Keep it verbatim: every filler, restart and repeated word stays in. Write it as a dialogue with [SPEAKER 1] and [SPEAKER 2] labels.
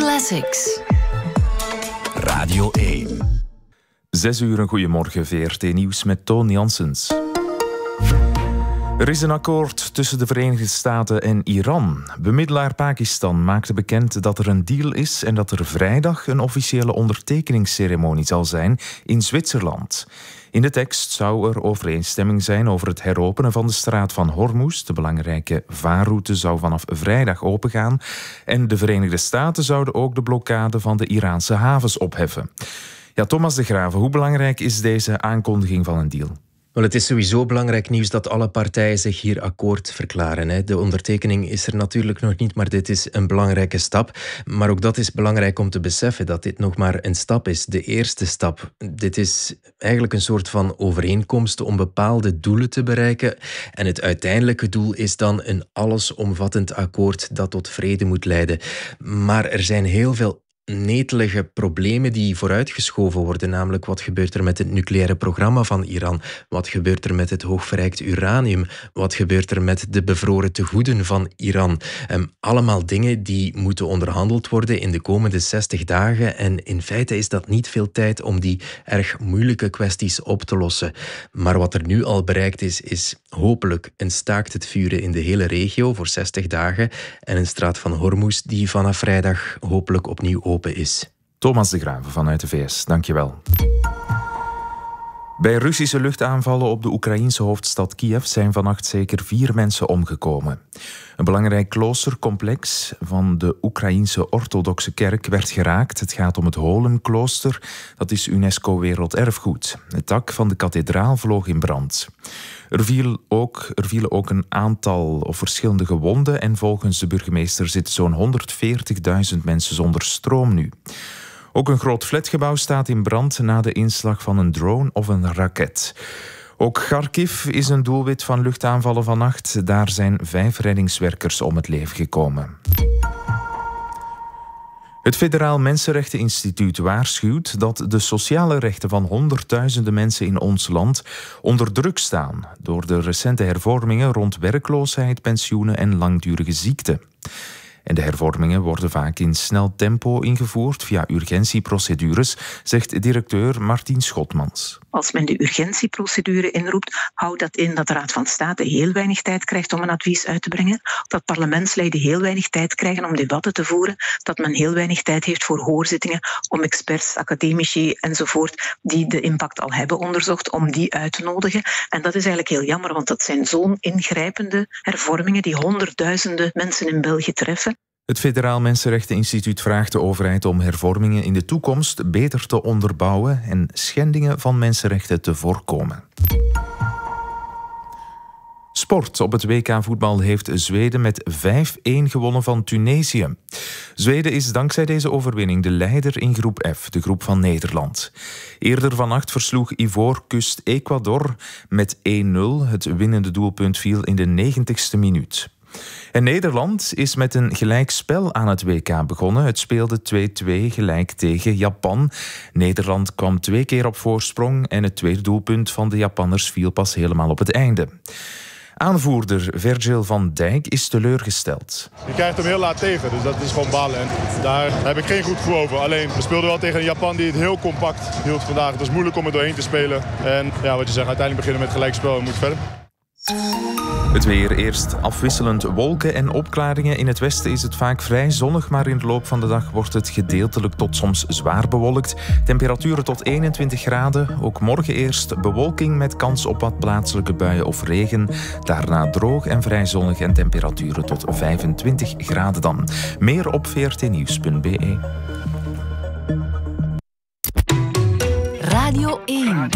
[SPEAKER 1] Classics.
[SPEAKER 2] Radio één.
[SPEAKER 3] Zes uur, een goeiemorgen, V R T Nieuws met Toon Janssens. Er is een akkoord tussen de Verenigde Staten en Iran. Bemiddelaar Pakistan maakte bekend dat er een deal is en dat er vrijdag een officiële ondertekeningsceremonie zal zijn in Zwitserland. In de tekst zou er overeenstemming zijn over het heropenen van de straat van Hormuz. De belangrijke vaarroute zou vanaf vrijdag opengaan. En de Verenigde Staten zouden ook de blokkade van de Iraanse havens opheffen. Ja, Thomas de Graeve, hoe belangrijk is deze aankondiging van een deal?
[SPEAKER 4] Wel, het is sowieso belangrijk nieuws dat alle partijen zich hier akkoord verklaren. Hè. De ondertekening is er natuurlijk nog niet, maar dit is een belangrijke stap. Maar ook dat is belangrijk om te beseffen, dat dit nog maar een stap is. De eerste stap. Dit is eigenlijk een soort van overeenkomst om bepaalde doelen te bereiken. En het uiteindelijke doel is dan een allesomvattend akkoord dat tot vrede moet leiden. Maar er zijn heel veel netelige problemen die vooruitgeschoven worden. Namelijk, wat gebeurt er met het nucleaire programma van Iran? Wat gebeurt er met het hoogverrijkt uranium? Wat gebeurt er met de bevroren tegoeden van Iran? Um, allemaal dingen die moeten onderhandeld worden in de komende zestig dagen. En in feite is dat niet veel tijd om die erg moeilijke kwesties op te lossen. Maar wat er nu al bereikt is, is hopelijk een staakt het vuren in de hele regio voor zestig dagen en een straat van Hormuz die vanaf vrijdag hopelijk opnieuw open is.
[SPEAKER 3] Thomas de Graeve vanuit de V S, dankjewel. Bij Russische luchtaanvallen op de Oekraïense hoofdstad Kiev zijn vannacht zeker vier mensen omgekomen. Een belangrijk kloostercomplex van de Oekraïense orthodoxe kerk werd geraakt. Het gaat om het Holenklooster, dat is UNESCO Werelderfgoed. Het dak van de kathedraal vloog in brand. Er, viel ook, er vielen ook een aantal of verschillende gewonden en volgens de burgemeester zitten zo'n honderdveertigduizend mensen zonder stroom nu. Ook een groot flatgebouw staat in brand na de inslag van een drone of een raket. Ook Kharkiv is een doelwit van luchtaanvallen vannacht. Daar zijn vijf reddingswerkers om het leven gekomen. Het Federaal Mensenrechteninstituut waarschuwt dat de sociale rechten van honderdduizenden mensen in ons land onder druk staan door de recente hervormingen rond werkloosheid, pensioenen en langdurige ziekte. En de hervormingen worden vaak in snel tempo ingevoerd via urgentieprocedures, zegt directeur Martien Schotmans.
[SPEAKER 5] Als men de urgentieprocedure inroept, houdt dat in dat de Raad van State heel weinig tijd krijgt om een advies uit te brengen, dat parlementsleden heel weinig tijd krijgen om debatten te voeren, dat men heel weinig tijd heeft voor hoorzittingen om experts, academici enzovoort die de impact al hebben onderzocht, om die uit te nodigen. En dat is eigenlijk heel jammer, want dat zijn zo'n ingrijpende hervormingen die honderdduizenden mensen in België treffen.
[SPEAKER 3] Het Federaal Mensenrechteninstituut vraagt de overheid om hervormingen in de toekomst beter te onderbouwen en schendingen van mensenrechten te voorkomen. Sport. Op het W K voetbal heeft Zweden met vijf-een gewonnen van Tunesië. Zweden is dankzij deze overwinning de leider in groep F, de groep van Nederland. Eerder vannacht versloeg Ivoorkust Ecuador met één nul. Het winnende doelpunt viel in de negentigste minuut. En Nederland is met een gelijkspel aan het W K begonnen. Het speelde twee-twee gelijk tegen Japan. Nederland kwam twee keer op voorsprong en het tweede doelpunt van de Japanners viel pas helemaal op het einde. Aanvoerder Virgil van Dijk is teleurgesteld.
[SPEAKER 6] Je krijgt hem heel laat tegen, dus dat is gewoon balen. En daar heb ik geen goed gevoel over. Alleen, we speelden wel tegen een Japan die het heel compact hield vandaag. Het was moeilijk om er doorheen te spelen. En ja, wat je zegt, uiteindelijk beginnen met gelijkspel en moet verder.
[SPEAKER 3] Het weer, eerst afwisselend wolken en opklaringen. In het westen is het vaak vrij zonnig, maar in de loop van de dag wordt het gedeeltelijk tot soms zwaar bewolkt. Temperaturen tot eenentwintig graden. Ook morgen eerst bewolking met kans op wat plaatselijke buien of regen. Daarna droog en vrij zonnig en temperaturen tot vijfentwintig graden dan. Meer op v r t nieuws punt b e.
[SPEAKER 1] Radio één.